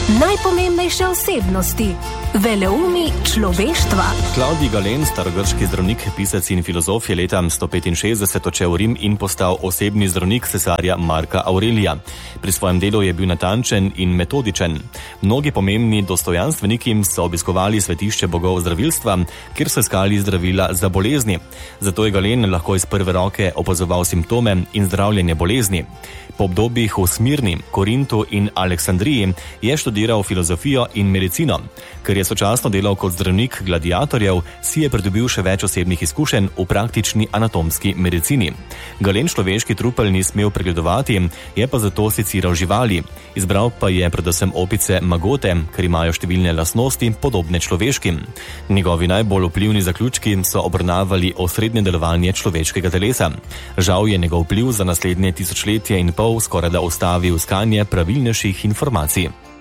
Najpomembnejše osebnosti, veleumi človeštva. Klavdij Galen, starogrški zdravnik, pisec in filozof, je leta 165 odšel v Rim in postal osebni zdravnik cesarja Marka Aurelija. Pri svojem delu je bil natančen in metodičen. Mnogi pomembni dostojanstveniki so obiskovali svetišče bogov zdravilstva, kjer so iskali zdravila za bolezni. Zato je Galen lahko iz prve roke opazoval simptome in zdravljenje bolezni. Po obdobjih v Smirni, Korintu in Aleksandriji je študiral filozofijo in medicino. Ker je sočasno delal kot zdravnik gladiatorjev, si je pridobil še več osebnih izkušenj v praktični anatomski medicini. Galen človeški trupel ni smel pregledovati, je pa zato seciral živali. Izbral pa je predvsem opice magote, ker imajo številne lastnosti podobne človeškim. Njegovi najbolj vplivni zaključki so obravnavali osrednje delovanje človeškega telesa. Žal je njegov vpliv za naslednje tisočletje in pol skorajda ustavil iskanje pravilnejših informacij.